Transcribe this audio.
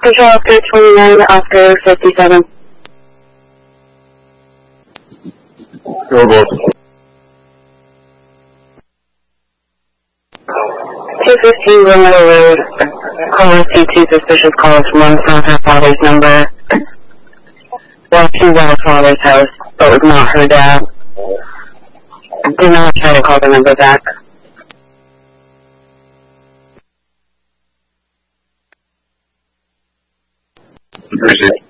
Control Oscar 29, Oscar 57. Go both. 215 Wilmette Road. Call received 2 suspicious calls from one from her father's number. Well, she was at her father's house, but was not her dad. Do not try to call the number back. Appreciate it.